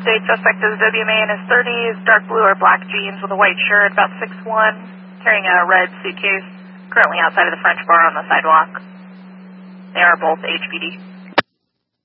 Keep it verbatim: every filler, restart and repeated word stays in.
update, suspect is W M A in his thirties, dark blue or black jeans with a white shirt, about six one, carrying a red suitcase, currently outside of the French bar on the sidewalk. They are both H P D.